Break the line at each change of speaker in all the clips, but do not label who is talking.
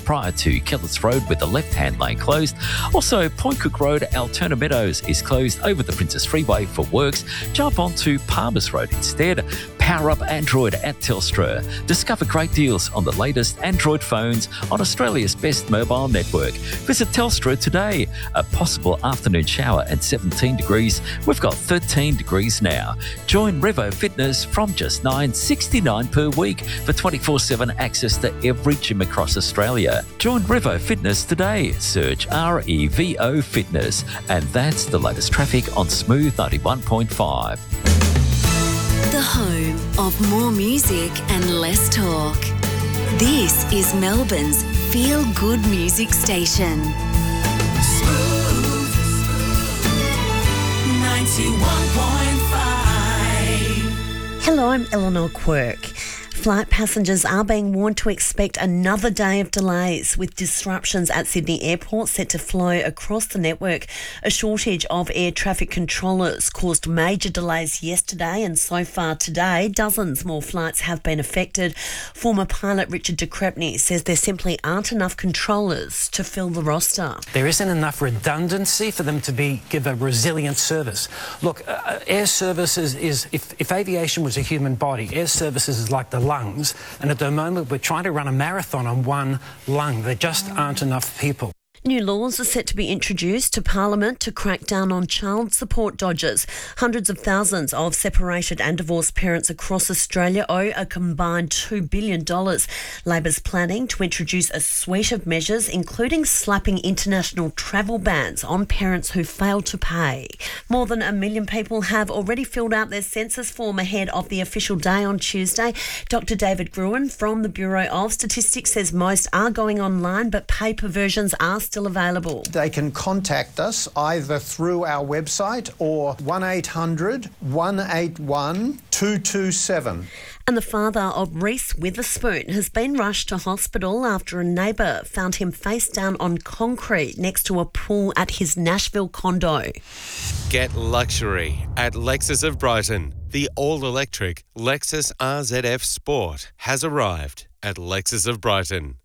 prior to Killets Road with the left-hand lane closed. Also, Point Cook Road, Alterna Meadows is closed over the Princess Freeway for works. Jump onto Palmers Road instead. Power up Android at Telstra. Discover great deals on the latest Android phones on Australia's best mobile network. Visit Telstra today. A possible afternoon shower at 17 degrees. We've got 13 degrees now. Join Revo Fitness from just $9.69 per week for 24/7 access to every gym across Australia. Join Revo Fitness today. Search REVO Fitness. And that's the latest traffic on Smooth 91.5.
The home of more music and less talk. This is Melbourne's feel-good music station.
Smooth 91.5.
Hello, I'm Eleanor Quirk. Flight passengers are being warned to expect another day of delays, with disruptions at Sydney Airport set to flow across the network. A shortage of air traffic controllers caused major delays yesterday, and so far today, dozens more flights have been affected. Former pilot Richard de Crespigny says there simply aren't enough controllers to fill the roster.
There isn't enough redundancy for them to give a resilient service. Look, air services is, if aviation was a human body, air services is like the lungs, and at the moment we're trying to run a marathon on one lung. There just aren't enough people.
New laws are set to be introduced to Parliament to crack down on child support dodgers. Hundreds of thousands of separated and divorced parents across Australia owe a combined $2 billion. Labor's planning to introduce a suite of measures, including slapping international travel bans on parents who fail to pay. More than 1 million people have already filled out their census form ahead of the official day on Tuesday. Dr. David Gruen from the Bureau of Statistics says most are going online, but paper versions are still available.
They can contact us either through our website or 1800 181 227.
And the father of Reese Witherspoon has been rushed to hospital after a neighbour found him face down on concrete next to a pool at his Nashville condo.
Get luxury at Lexus of Brighton. The all-electric Lexus RZF Sport has arrived at Lexus of Brighton.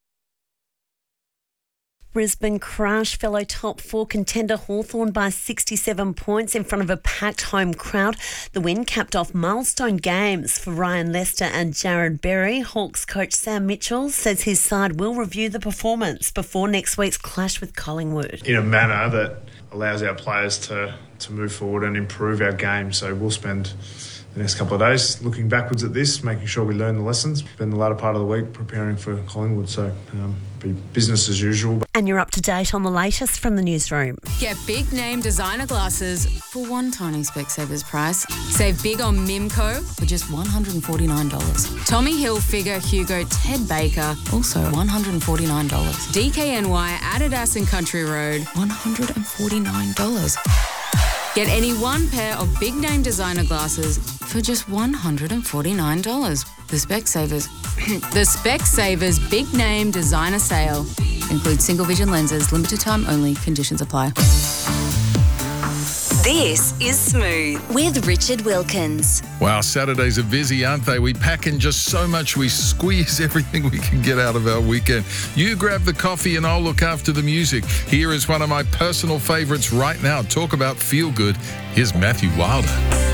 Brisbane crushed fellow top four contender Hawthorn by 67 points in front of a packed home crowd. The win capped off milestone games for Ryan Lester and Jared Berry. Hawks coach Sam Mitchell says his side will review the performance before next week's clash with Collingwood.
In a manner that allows our players to move forward and improve our game. So we'll spend the next couple of days looking backwards at this, making sure we learn the lessons. Spend the latter part of the week preparing for Collingwood, so be business as usual.
And you're up to date on the latest from the newsroom.
Get big name designer glasses for one tiny Specsavers price. Save big on Mimco for just $149. Tommy Hilfiger, Hugo, Ted Baker, also $149. DKNY, Adidas and Country Road, $149. Get any one pair of big name designer glasses for just $149. The Specsavers Big Name Designer Sale includes single vision lenses, limited time only, conditions apply.
This is Smooth with Richard Wilkins.
Wow, Saturdays are busy, aren't they? We pack in just so much, we squeeze everything we can get out of our weekend. You grab the coffee and I'll look after the music. Here is one of my personal favourites right now. Talk about feel good. Here's Matthew Wilder.